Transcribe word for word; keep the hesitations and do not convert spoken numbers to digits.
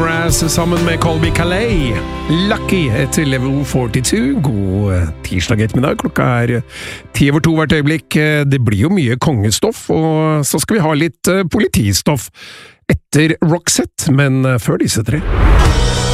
Mraz sammen med Colby Calais. Lucky etter Level førtito. God tirsdag ettermiddag. Klokka er ti over to hvert øyeblikk. Det blir jo mye kongestoff, og så skal vi ha litt politistoff etter Roxette, men før disse tre.